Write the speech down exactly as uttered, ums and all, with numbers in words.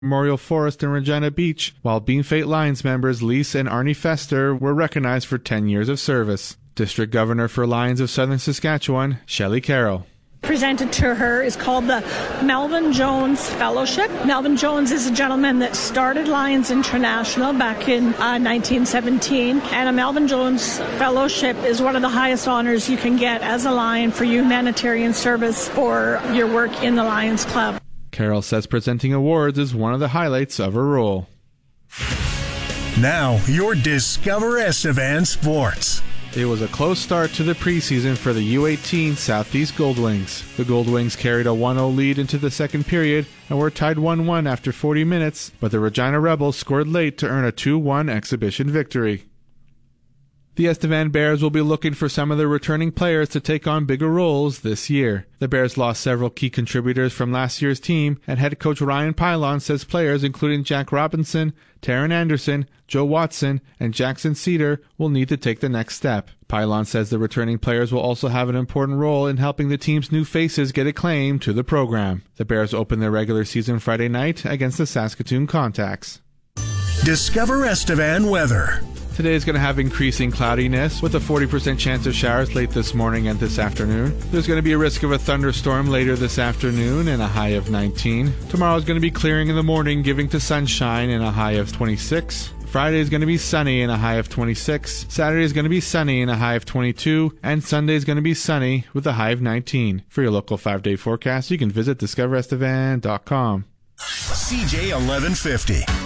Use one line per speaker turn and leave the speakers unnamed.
Memorial Forest in Regina Beach, while Bean Fate Lions members Lise and Arnie Fester were recognized for ten years of service. District Governor for Lions of Southern Saskatchewan, Shelley Carroll.
Presented to her is called the Melvin Jones Fellowship. Melvin Jones is a gentleman that started Lions International back in uh, nineteen seventeen, and a Melvin Jones Fellowship is one of the highest honors you can get as a Lion for humanitarian service for your work in the Lions Club.
Carroll says presenting awards is one of the highlights of her role.
Now, your Discover Estevan Sports.
It was a close start to the preseason for the U eighteen Southeast Goldwings. The Goldwings carried a one oh lead into the second period and were tied one one after forty minutes, but the Regina Rebels scored late to earn a two one exhibition victory. The Estevan Bears will be looking for some of their returning players to take on bigger roles this year. The Bears lost several key contributors from last year's team, and head coach Ryan Pylon says players including Jack Robinson, Taryn Anderson, Joe Watson, and Jackson Cedar will need to take the next step. Pylon says the returning players will also have an important role in helping the team's new faces get acclaim to the program. The Bears open their regular season Friday night against the Saskatoon Contacts.
Discover Estevan weather.
Today is going to have increasing cloudiness with a forty percent chance of showers late this morning and this afternoon. There's going to be a risk of a thunderstorm later this afternoon and a high of nineteen. Tomorrow is going to be clearing in the morning, giving to sunshine and a high of twenty-six. Friday is going to be sunny and a high of twenty-six. Saturday is going to be sunny and a high of twenty-two. And Sunday is going to be sunny with a high of nineteen. For your local five-day forecast, you can visit discover estevan dot com.
C J eleven fifty.